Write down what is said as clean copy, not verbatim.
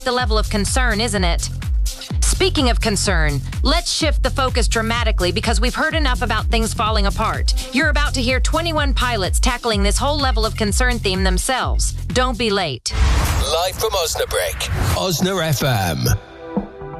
the level of concern, isn't it? Speaking of concern, let's shift the focus dramatically because we've heard enough about things falling apart. You're about to hear 21 pilots tackling this whole level of concern theme themselves. Don't be late. Live from Osnabrück, Osna FM.